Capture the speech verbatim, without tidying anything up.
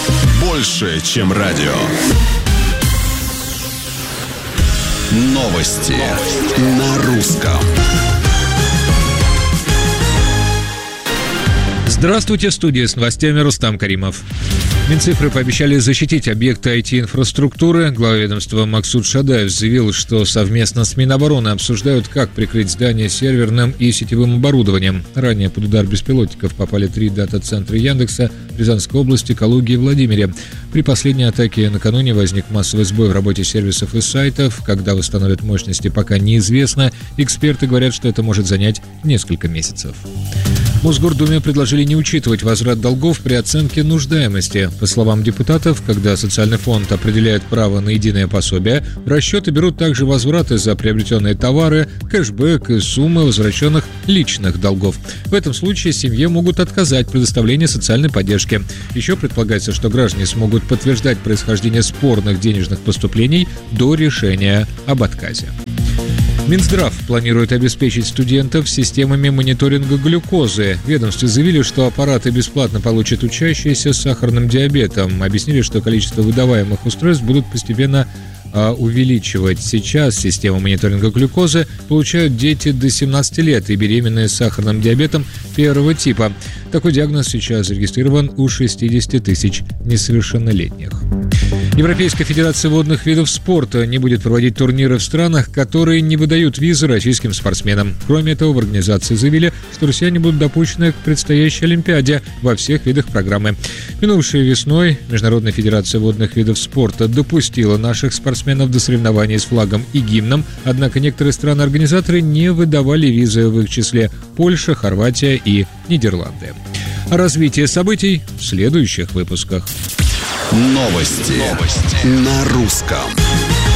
Больше, чем радио. Новости на русском. Здравствуйте, в студии с новостями Рустам Каримов. Минцифры пообещали защитить объекты ай ти-инфраструктуры. Глава ведомства Максут Шадаев заявил, что совместно с Минобороны обсуждают, как прикрыть здание серверным и сетевым оборудованием. Ранее под удар беспилотников попали три дата-центра Яндекса в Рязанской области, Калуге и Владимире. При последней атаке накануне возник массовый сбой в работе сервисов и сайтов. Когда восстановят мощности, пока неизвестно. Эксперты говорят, что это может занять несколько месяцев. В Мосгордуме предложили не учитывать возврат долгов при оценке нуждаемости. По словам депутатов, когда социальный фонд определяет право на единое пособие, в расчеты берут также возвраты за приобретенные товары, кэшбэк и суммы возвращенных личных долгов. В этом случае семье могут отказать в предоставлении социальной поддержки. Еще предполагается, что граждане смогут подтверждать происхождение спорных денежных поступлений до решения об отказе. Минздрав планирует обеспечить студентов системами мониторинга глюкозы. В ведомстве заявили, что аппараты бесплатно получат учащиеся с сахарным диабетом. Объяснили, что количество выдаваемых устройств будут постепенно а, увеличивать. Сейчас систему мониторинга глюкозы получают дети до семнадцати лет и беременные с сахарным диабетом первого типа. Такой диагноз сейчас зарегистрирован у шестидесяти тысяч несовершеннолетних. Европейская федерация водных видов спорта не будет проводить турниры в странах, которые не выдают визы российским спортсменам. Кроме того, в организации заявили, что россияне будут допущены к предстоящей Олимпиаде во всех видах программы. Минувшей весной Международная федерация водных видов спорта допустила наших спортсменов до соревнований с флагом и гимном, однако некоторые страны-организаторы не выдавали визы, в их числе Польша, Хорватия и Нидерланды. О развитии событий в следующих выпусках. Новости, Новости. На русском.